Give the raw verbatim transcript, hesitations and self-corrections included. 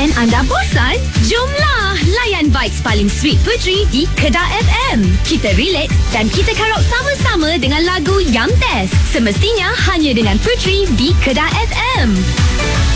Dan anda bosan? Jomlah layan vibes paling sweet Puteri di Kedah F M. Kita relax dan kita karaoke sama-sama dengan lagu yang best. Semestinya hanya dengan Puteri di Kedah F M.